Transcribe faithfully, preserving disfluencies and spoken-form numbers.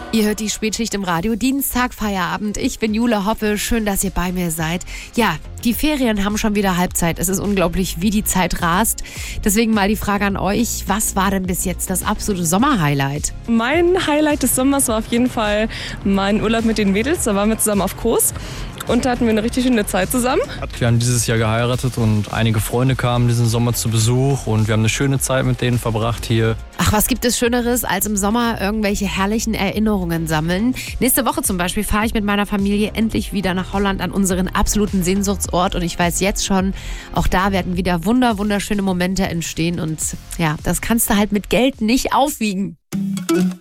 Ihr hört die Spätschicht im Radio, Dienstag, Feierabend. Ich bin Jule Hoppe, schön, dass ihr bei mir seid. Ja, die Ferien haben schon wieder Halbzeit. Es ist unglaublich, wie die Zeit rast. Deswegen mal die Frage an euch, was war denn bis jetzt das absolute Sommerhighlight? Mein Highlight des Sommers war auf jeden Fall mein Urlaub mit den Mädels. Da waren wir zusammen auf Kos und da hatten wir eine richtig schöne Zeit zusammen. Wir haben dieses Jahr geheiratet und einige Freunde kamen diesen Sommer zu Besuch und wir haben eine schöne Zeit mit denen verbracht hier. Ach, was gibt es Schöneres, als im Sommer irgendwelche herrlichen Erinnerungen sammeln? Nächste Woche zum Beispiel fahre ich mit meiner Familie endlich wieder nach Holland an unseren absoluten Sehnsuchtsort und ich weiß jetzt schon, auch da werden wieder wunder, wunderschöne Momente entstehen und ja, das kannst du halt mit Geld nicht aufwiegen.